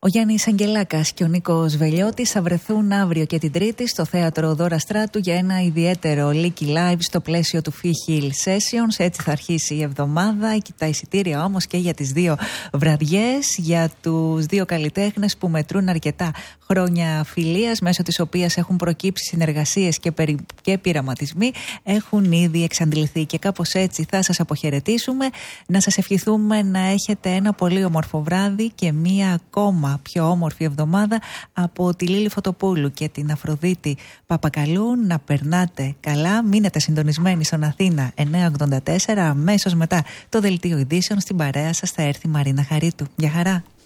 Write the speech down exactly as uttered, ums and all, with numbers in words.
Ο Γιάννης Αγγελάκας και ο Νίκος Βελιώτης θα βρεθούν αύριο και την Τρίτη στο θέατρο Δώρα Στράτου για ένα ιδιαίτερο Leaky Live στο πλαίσιο του Fee Hill Sessions. Έτσι θα αρχίσει η εβδομάδα. Τα εισιτήρια όμως και για τις δύο βραδιές, για τους δύο καλλιτέχνες που μετρούν αρκετά χρόνια φιλίας, μέσω της οποίας έχουν προκύψει συνεργασίες και, περι... και πειραματισμοί, έχουν ήδη εξαντληθεί. Και κάπως έτσι θα σας αποχαιρετήσουμε. Να σας ευχηθούμε να έχετε ένα πολύ όμορφο βράδυ και μία ακόμα πιο όμορφη εβδομάδα από τη Λίλη Φωτοπούλου και την Αφροδίτη Παπακαλού. Να περνάτε καλά, μείνετε συντονισμένοι στον Αθήνα εννιακόσια ογδόντα τέσσερα. Αμέσως μετά το δελτίο ειδήσεων στην παρέα σας θα έρθει η Μαρίνα Χαρίτου. Γεια χαρά.